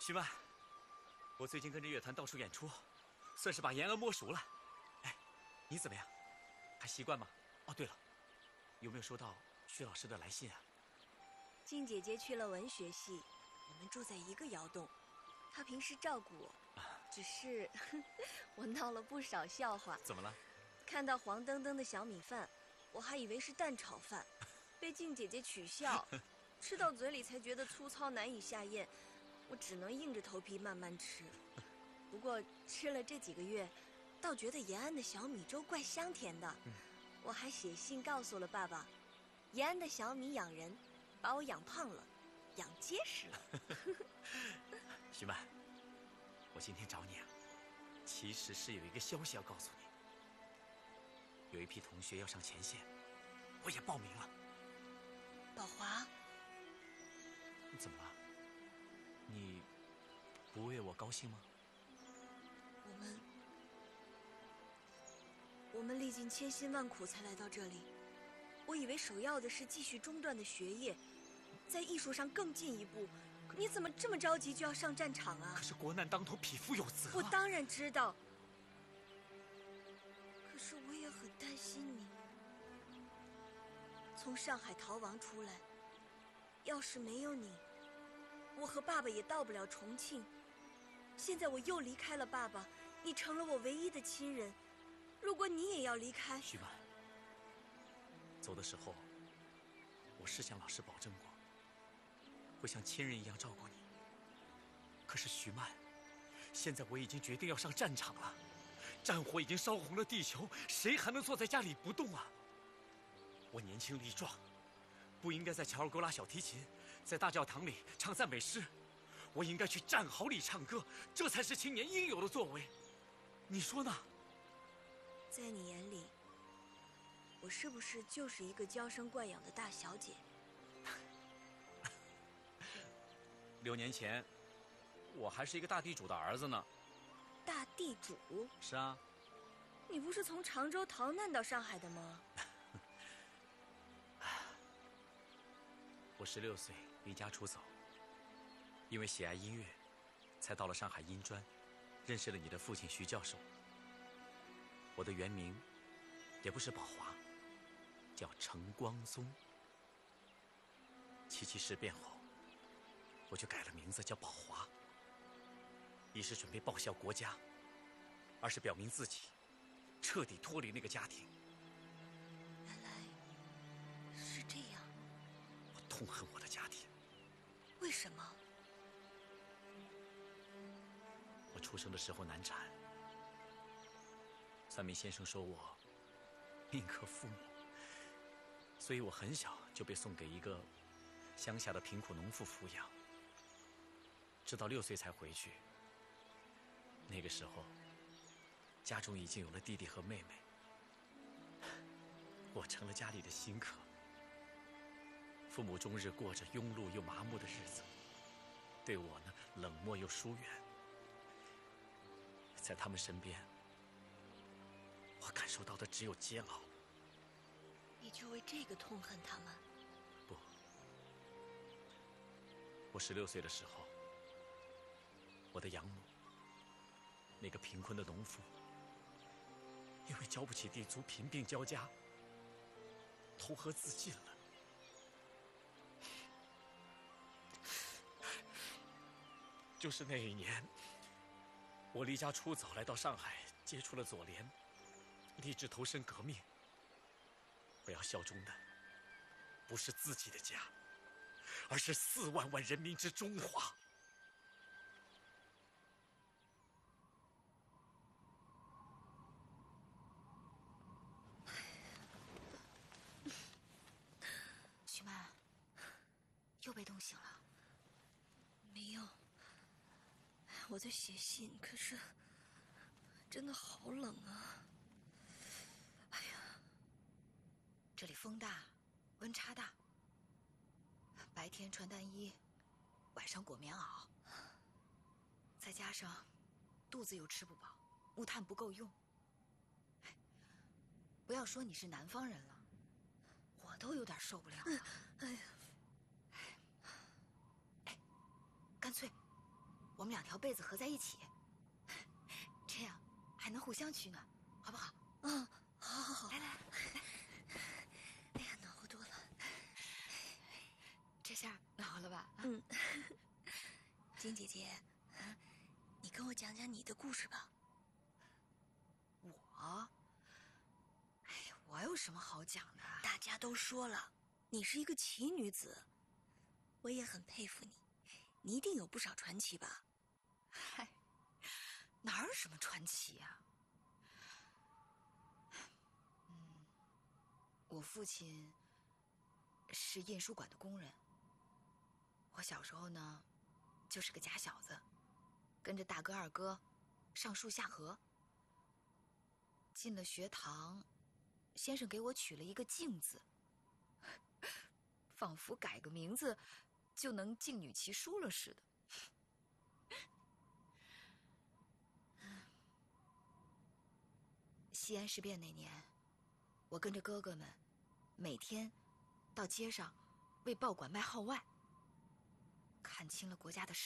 徐曼，我最近跟着乐团到处演出，算是把延安摸熟了。哎，你怎么样？还习惯吗？哦，对了，有没有收到徐老师的来信啊？ 静姐姐去了文学系，我们住在一个窑洞，她平时照顾我，只是我闹了不少笑话。 怎么了？ 看到黄澄澄的小米饭，我还以为是蛋炒饭，被静姐姐取笑，吃到嘴里才觉得粗糙难以下咽，我只能硬着头皮慢慢吃。不过吃了这几个月，倒觉得延安的小米粥怪香甜的。我还写信告诉了爸爸，延安的小米养人，把我养胖了，养结实了。 徐曼，我今天找你啊，其实是有一个消息要告诉你。有一批同学要上前线，我也报名了。 宝华， 怎么了？你不为我高兴吗？ 我们历尽千辛万苦才来到这里，我以为首要的是继续中断的学业，在艺术上更进一步。你怎么这么着急就要上战场啊？ 可是国难当头，匹夫有责。 我当然知道，可是我也很担心你。从上海逃亡出来，要是没有你，我和爸爸也到不了重庆。现在我又离开了爸爸，你成了我唯一的亲人。如果你也要离开， 徐曼，走的时候，我是向老师保证过，会像亲人一样照顾你。可是徐曼，现在我已经决定要上战场了，战火已经烧红了地球，谁还能坐在家里不动啊？我年轻力壮，不应该在乔尔沟拉小提琴，在大教堂里唱赞美诗，我应该去战壕里唱歌，这才是青年应有的作为。你说呢？ 在你眼里，我是不是就是一个娇生惯养的大小姐 ？6年前，我还是一个大地主的儿子呢。 大地主？ 是啊。 你不是从常州逃难到上海的吗？ 我16岁离家出走，因为喜爱音乐，才到了上海音专，认识了你的父亲徐教授。我的原名也不是宝华，叫程光宗。7.7事变后，我就改了名字叫宝华，一是准备报效国家，二是表明自己彻底脱离那个家庭。 原来是这样。 我痛恨我的家庭。 为什么？ 我出生的时候难产，算命先生说我命克父母，所以我很小就被送给一个乡下的贫苦农妇抚养，直到6岁才回去。那个时候，家中已经有了弟弟和妹妹，我成了家里的新客。父母终日过着庸碌又麻木的日子，对我呢冷漠又疏远。在他们身边，我感受到的只有煎熬。 你就为这个痛恨他们？ 不，我16岁的时候，我的养母，那个贫困的农妇，因为交不起地租，贫病交加，投河自尽了。就是那一年，我离家出走来到上海，接触了左联，立志投身革命。我要效忠的不是自己的家，而是4万万人民之中华。 徐曼，又被冻醒了？ 没有，我在写信，可是真的好冷啊！哎呀， 这里风大，温差大，白天穿单衣，晚上裹棉袄，再加上肚子又吃不饱，木炭不够用。不要说你是南方人了，我都有点受不了了。 哎呀， 干脆我们2条被子合在一起，这样还能互相取暖，好不好？ 嗯，好好好， 来来来， 哎呀，暖和多了。 这下暖和了吧？ 嗯，金姐姐，你跟我讲讲你的故事吧。 我，哎，我有什么好讲的？ 大家都说了，你是一个奇女子，我也很佩服你，你一定有不少传奇吧？ 嗨，哪有什么传奇呀？我父亲是印书馆的工人。我小时候呢，就是个假小子，跟着大哥二哥上树下河。进了学堂，先生给我取了一个静字，仿佛改个名字就能静女其书了似的。西安事变那年，我跟着哥哥们每天到街上为报馆卖号外，看清了国家的